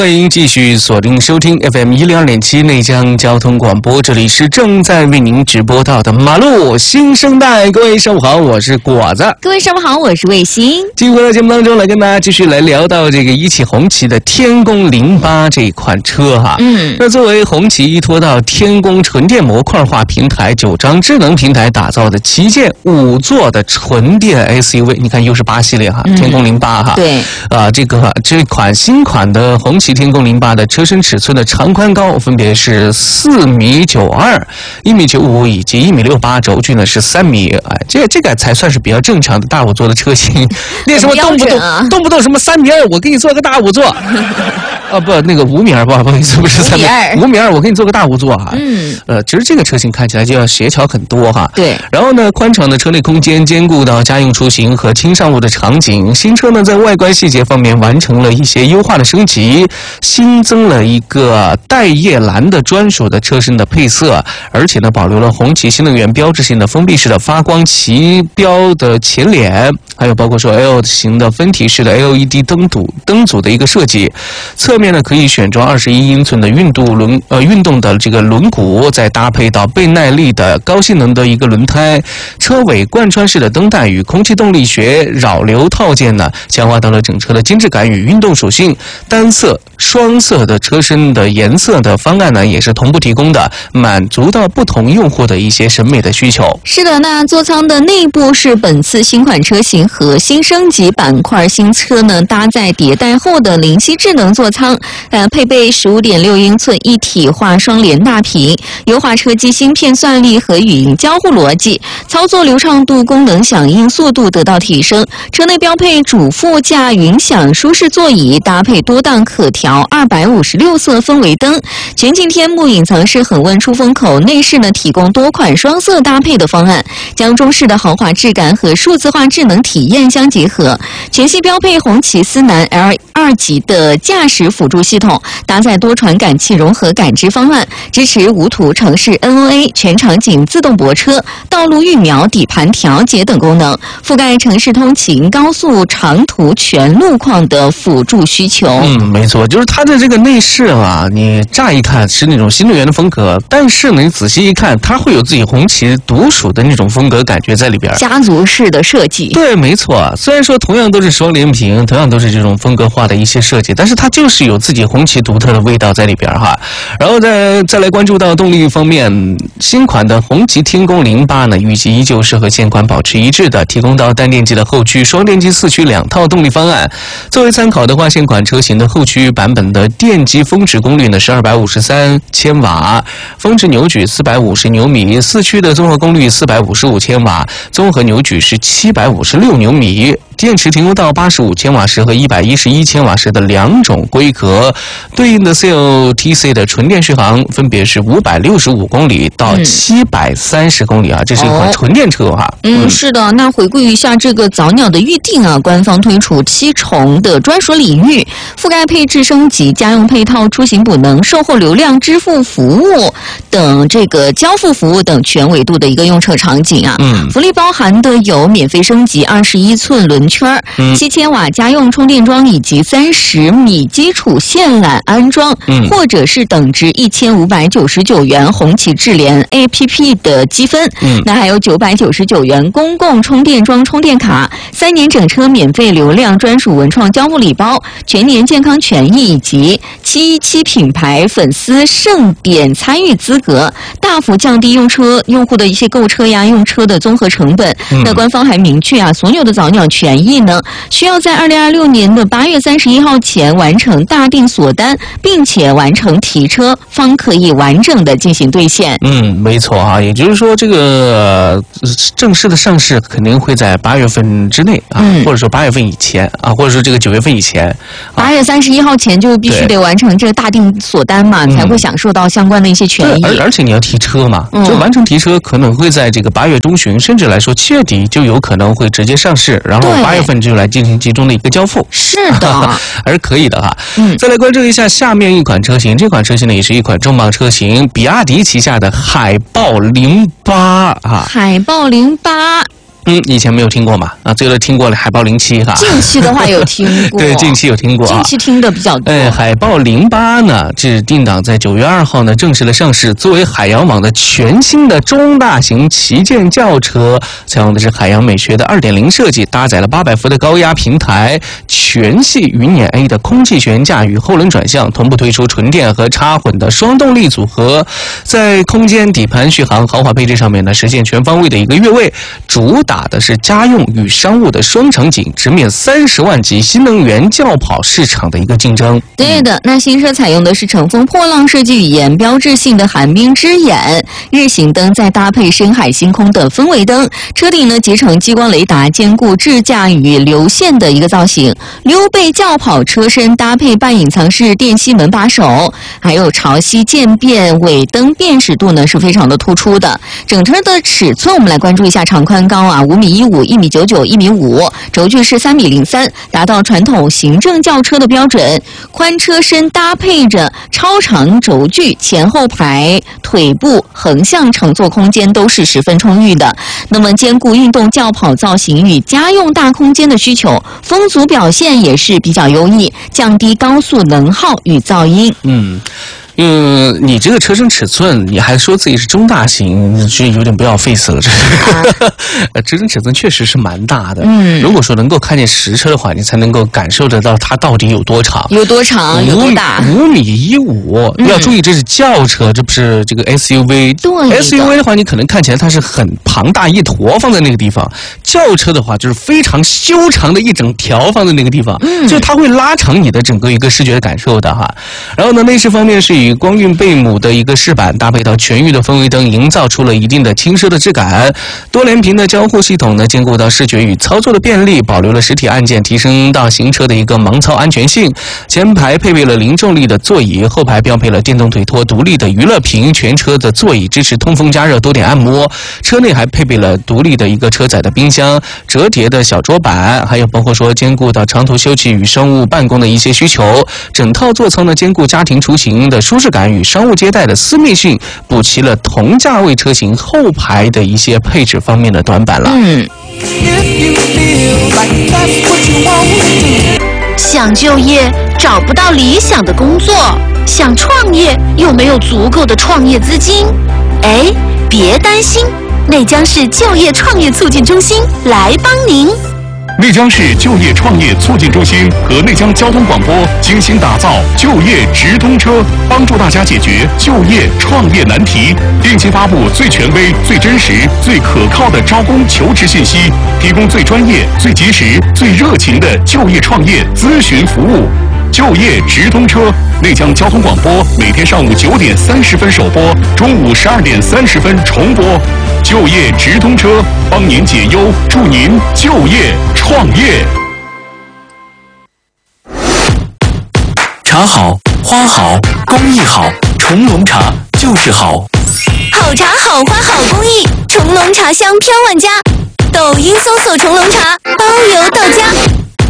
欢迎继续锁定收听 FM102.7 内江交通广播，这里是正在为您直播到的马路新生代。各位上午好，我是果子。 各位上午好，我是卫星。 继续回到节目当中来跟大家继续来聊到这个一汽红旗的天宫08这一款车哈。那作为红旗依托到天宫纯电模块化平台9张智能平台打造的旗舰5座的纯电 SUV， 你看又是8系列哈，天宫08哈。 对。 这款新款的红旗天宫08的车身尺寸的长宽高分别是4.92米、1.95米以及1.68米，轴距呢是3米。哎，这个才算是比较正常的大5座的车型。那什么动不动什么3.2米，我给你做个大5座。不，那个5.2米，不好意思，不是3米，5.2米，我给你做个大5座哈。其实这个车型看起来就要协调很多哈。 对。 然后呢，宽敞的车内空间兼顾到家用出行和轻商务的场景。新车呢，在外观细节方面完成了一些优化的升级，新增了一个带叶蓝的专属的车身的配色，而且呢，保留了红旗新能源标志性的封闭式的发光旗标的前脸，还有包括说 L 型的分体式的 LED 灯组的一个设计。侧面呢可以选装21英寸的运动的这个轮毂，再搭配到倍耐力的高性能的一个轮胎，车尾贯穿式的灯带与空气动力学扰流套件呢，强化到了整车的精致感与运动属性。单色、双色的车身的颜色的方案呢，也是同步提供的，满足到不同用户的一些审美的需求。 是的，那座舱的内部是本次新款车型核心升级板块，新车呢搭载迭代后的灵犀智能座舱，配备15.6英寸一体化双联大屏，优化车机芯片算力和语音交互逻辑，操作流畅度、功能响应速度得到提升。车内标配主副驾云享舒适座椅，搭配多档可调256色氛围灯，全景天幕隐藏式恒温出风口，内饰呢提供多款双色搭配的方案，将中式的豪华质感和数字化智能体验相结合。全系标配红旗思南 L2 级的驾驶辅助系统，搭载多传感器融合感知方案，支持无图城市 NOA 全场景自动泊车、道路预瞄、底盘调节等功能，覆盖城市通勤、高速、长途全路况的辅助需求。 没错，就是它的这个内饰啊，你乍一看是那种新能源的风格，但是呢，你仔细一看，它会有自己红旗独属的那种风格感觉在里边， 家族式的设计。 对，没错。虽然说同样都是双联屏，同样都是这种风格化的一些设计，但是它就是有自己红旗独特的味道在里边哈。然后再来关注到动力方面，新款的红旗天宫08呢，预计依旧是和现款保持一致的，提供到单电机的后驱、双电机4驱2套动力方案。作为参考的话，现款车型的后驱版本的电机峰值功率呢是253千瓦，峰值扭矩450牛米，4驱的综合功率455千瓦，综合扭矩是756牛米。电池提供到85千瓦时和111千瓦时的2种规格，对应的 CLTC 的纯电续航分别是565公里到730公里啊，这是一款纯电车哈。 是的。那回顾一下这个早鸟的预定啊，官方推出7重的专属礼遇，覆盖配置升级、家用配套、出行补能、售后流量、支付服务等这个交付服务等全维度的一个用车场景啊。福利包含的有免费升级21寸轮圈、7000瓦家用充电桩以及30米基础线缆安装，或者是等值1599元红旗智联 APP 的积分。那还有999元公共充电桩充电卡，3年整车免费流量专属文创交互礼包，全年健康权益以及717品牌粉丝盛典参与资格，大幅降低用户的一些购车呀用车的综合成本。那官方还明确啊，所有的早鸟权益呢，需要在2026年的8月31号前完成大定锁单，并且完成提车，方可以完整的进行兑现。 没错啊，也就是说这个正式的上市肯定会在8月份之内啊，或者说8月份以前啊，或者说这个9月份以前。 8月31号前就必须得完成这个大定锁单嘛，才会享受到相关的一些权益。 而且你要提车嘛，就完成提车可能会在这个8月中旬，甚至来说7月底就有可能会直接上市，然后8月份就来进行集中的一个交付。 是的， 还是可以的哈。再来关注一下下面一款车型，这款车型呢也是一款重磅车型，比亚迪旗下的海豹08啊。 海豹08。 以前没有听过嘛？最后听过了海豹07哈。 近期的话有听过， 对，近期有听过。 近期听的比较多。 海豹08呢，指定档在9月2号呢正式的上市，作为海洋网的全新的中大型旗舰轿车，采用的是海洋美学的2.0设计，搭载了800伏的高压平台，全系云辇 A 的空气悬架与后轮转向，同步推出纯电和插混的双动力组合，在空间、底盘、续航、豪华配置上面呢，实现全方位的一个跃位，主打的是家用与商务的双场景，直面30万级新能源轿跑市场的一个竞争。 对的，那新车采用的是乘风破浪设计语言，标志性的寒冰之眼日行灯，再搭配深海星空的氛围灯，车顶呢集成激光雷达，兼顾智驾与流线的一个造型。溜背轿跑车身搭配半隐藏式电吸门把手，还有潮汐渐变尾灯辨识度呢是非常的突出的。整车的尺寸我们来关注一下，长宽高5.15米、1.99米、1.5米，轴距是3.03米，达到传统行政轿车的标准。宽车身搭配着超长轴距，前后排、腿部、横向乘坐空间都是十分充裕的。那么兼顾运动轿跑造型与家用大空间的需求，风阻表现也是比较优异，降低高速能耗与噪音。 你这个车身尺寸，你还说自己是中大型，这有点不要 face 了。车身尺寸确实是蛮大的。如果说能够看见实车的话，你才能够感受得到它到底有多长。 有多长？有多大 ？5.15米。要注意，这是轿车，这不是这个 SUV。 对。 SUV 的话，你可能看起来它是很庞大一坨放在那个地方，轿车的话就是非常修长的一整条放在那个地方，就它会拉长你的整个一个视觉感受的哈。然后呢，内饰方面是以光晕贝母的一个饰板搭配到全域的氛围灯，营造出了一定的轻奢的质感。多联屏的交互系统呢，兼顾到视觉与操作的便利，保留了实体按键，提升到行车的一个盲操安全性。前排配备了零重力的座椅，后排标配了电动腿托、独立的娱乐屏，全车的座椅支持通风加热、多点按摩。车内还配备了独立的一个车载的冰箱、折叠的小桌板，还有包括说兼顾到长途休憩与商务办公的一些需求。整套座舱呢，兼顾家庭出行的舒适感与商务接待的私密性，补齐了同价位车型后排的一些配置方面的短板了。 想就业找不到理想的工作，想创业又没有足够的创业资金，别担心，内江市就业创业促进中心来帮您。 内江市就业创业促进中心和内江交通广播精心打造就业直通车，帮助大家解决就业创业难题，定期发布最权威、最真实、最可靠的招工求职信息，提供最专业、最及时、最热情的就业创业咨询服务。就业直通车，内江交通广播每天上午9点30分首播，中午12点30分重播。就业直通车，帮您解忧，祝您就业创业。 茶好，花好，工艺好，重龙茶就是好。 好茶好花好工艺，重龙茶香飘万家。抖音搜索重龙茶，包邮到家。